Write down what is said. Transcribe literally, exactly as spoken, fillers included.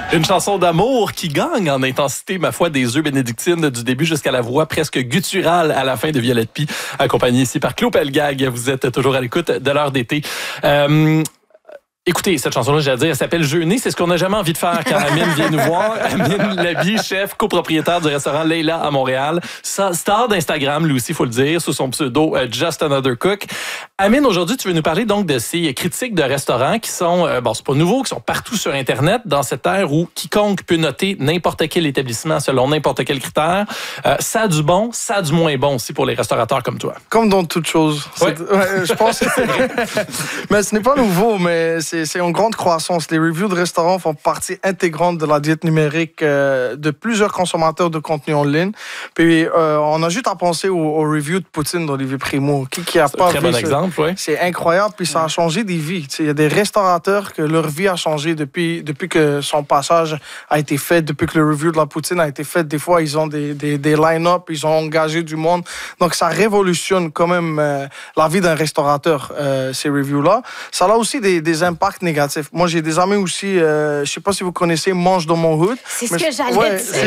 Une chanson d'amour qui gagne en intensité, ma foi, des œufs bénédictines du début jusqu'à la voix presque gutturale à la fin de Violette Pie, accompagnée ici par Claude Pelgag. Vous êtes toujours à l'écoute de l'heure d'été. Euh, Écoutez, cette chanson-là, j'ai à dire, elle s'appelle Jeûner. C'est ce qu'on n'a jamais envie de faire quand Amine vient nous voir. Amine Labi, chef, copropriétaire du restaurant Leila à Montréal. Star d'Instagram, lui aussi, il faut le dire, sous son pseudo uh, Just Another Cook. Amine, aujourd'hui, tu veux nous parler donc de ces critiques de restaurants qui sont, euh, bon, c'est pas nouveau, qui sont partout sur Internet, dans cette ère où quiconque peut noter n'importe quel établissement selon n'importe quel critère. Euh, ça a du bon, ça a du moins bon aussi pour les restaurateurs comme toi. Comme dans toute chose. Ouais. Ouais, je pense que c'est vrai. Mais ce n'est pas nouveau, mais c'est, c'est en grande croissance. Les reviews de restaurants font partie intégrante de la diète numérique euh, de plusieurs consommateurs de contenu en ligne. Puis, euh, on a juste à penser aux, aux reviews de Poutine d'Olivier Primo. Qui, qui a C'est pas un très vu bon ce... exemple, oui. C'est incroyable, puis ça a changé des vies. Il y a des restaurateurs que leur vie a changé depuis, depuis que son passage a été fait, depuis que le review de la Poutine a été fait. Des fois, ils ont des, des, des line-up, ils ont engagé du monde. Donc, ça révolutionne quand même euh, la vie d'un restaurateur, euh, ces reviews-là. Ça a aussi des, des impacts négatifs. Moi, j'ai des amis aussi, euh, je sais pas si vous connaissez Mange dans mon hood. C'est ce que j'allais ouais, dire. c'est